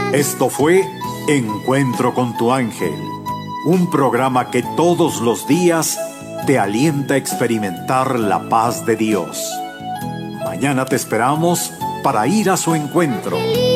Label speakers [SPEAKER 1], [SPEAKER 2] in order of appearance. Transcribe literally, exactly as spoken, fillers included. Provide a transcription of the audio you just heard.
[SPEAKER 1] Esto fue Encuentro con tu ángel, un programa que todos los días te alienta a experimentar la paz de Dios. Mañana te esperamos para ir a su encuentro.